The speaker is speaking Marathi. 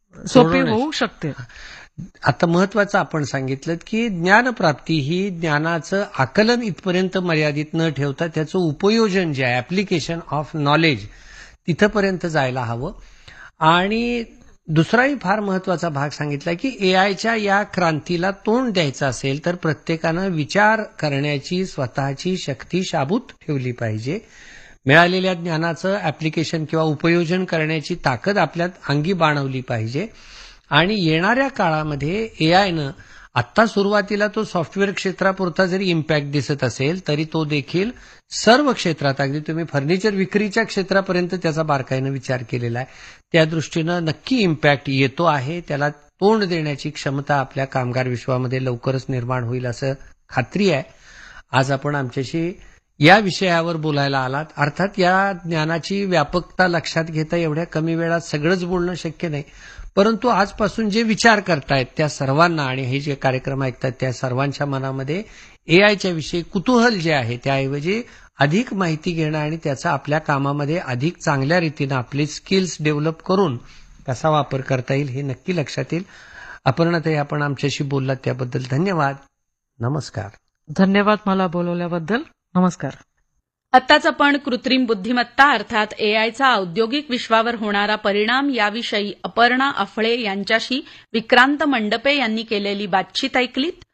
सोपी सोडवण्यास- होऊ शकते. आता महत्वाचं आपण सांगितलं की ज्ञानप्राप्ती ही ज्ञानाचं आकलन इथपर्यंत मर्यादित न ठेवता त्याचं उपयोजन जे आहे ऍप्लिकेशन ऑफ नॉलेज तिथपर्यंत जायला हवं. आणि दुसराही फार महत्वाचा भाग सांगितला की एआयच्या या क्रांतीला तोंड द्यायचं असेल तर प्रत्येकानं विचार करण्याची स्वतःची शक्ती शाबूत ठेवली पाहिजे. मिळालेल्या ज्ञानाचं ऍप्लिकेशन किंवा उपयोजन करण्याची ताकद आपल्यात अंगी बाणवली पाहिजे. आणि येणाऱ्या काळामध्ये एआयनं आत्ता सुरुवातीला तो सॉफ्टवेअर क्षेत्रापुरता जरी इम्पॅक्ट दिसत असेल तरी तो देखील सर्व क्षेत्रात, अगदी तुम्ही फर्निचर विक्रीच्या क्षेत्रापर्यंत त्याचा बारकाईनं विचार केलेला आहे. त्या दृष्टीनं नक्की इम्पॅक्ट येतो आहे. त्याला तोंड देण्याची क्षमता आपल्या कामगार विश्वामध्ये लवकरच निर्माण होईल असं खात्री आहे. आज आपण आमच्याशी या विषयावर बोलायला आलात. अर्थात या ज्ञानाची व्यापकता लक्षात घेता एवढ्या कमी वेळात सगळंच बोलणं शक्य नाही, परंतु आजपासून जे विचार करतायत त्या सर्वांना आणि हे जे कार्यक्रम ऐकतात त्या सर्वांच्या मनामध्ये एआयच्या विषयी कुतूहल जे आहे त्याऐवजी अधिक माहिती घेणं आणि त्याचा आपल्या कामामध्ये अधिक चांगल्या रीतीनं आपले स्किल्स डेव्हलप करून कसा वापर करता येईल हे नक्की लक्षात येईल. अपर्णाताई, आपण आमच्याशी बोललात त्याबद्दल धन्यवाद. नमस्कार. धन्यवाद मला बोलवल्याबद्दल. नमस्कार. आत्ताच आपण कृत्रिम बुद्धिमत्ता अर्थात एआयचा औद्योगिक विश्वावर होणारा परिणाम याविषयी अपर्णा अफळे यांच्याशी विक्रांत मंडपे यांनी केलेली बातचीत ऐकलीत.